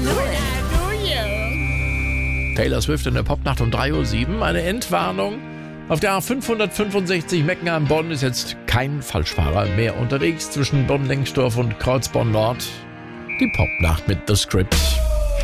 Taylor Swift in der Popnacht um 3:07 Uhr. Eine Endwarnung. Auf der A565 Meckenheim-Bonn ist jetzt kein Falschfahrer mehr unterwegs zwischen Bonn-Lengsdorf und Kreuzborn-Nord. Die Popnacht mit The Script.